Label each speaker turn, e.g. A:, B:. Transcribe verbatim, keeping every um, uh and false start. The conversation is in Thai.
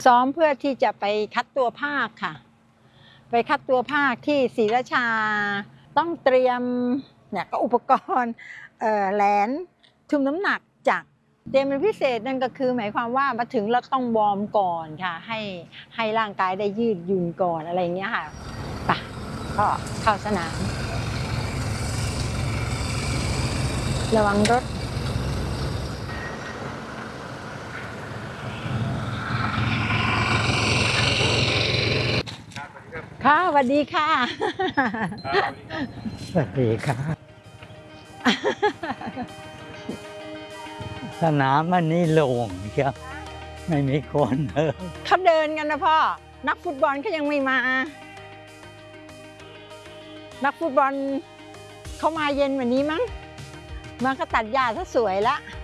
A: ซ้อมเพื่อที่จะไปคัดตัวภาคค่ะไปคัดตัวภาคที่ศรีราชาต้องเตรียมเนี่ยก็อุปกรณ์แหลนทุ่มน้ำหนักจักรเตรียมเป็นพิเศษนั่นก็คือหมายความว่ามาถึงเราต้องวอร์มก่อนค่ะให้ให้ร่างกายได้ยืดหยุ่นก่อนอะไรเงี้ยค่ะไปก็เข้าสนามระวังรถค่ะสวัสดีค่ะ
B: สวัสดีครับสนามมันนี่โล่งเชียวไม่มีคนเออ
A: เขาเดินกันนะพ่อนักฟุตบอลเขายังไม่มานักฟุตบอลเขามาเย็นวันนี้มั้งมันก็ตัดหญ้าซะสวยละ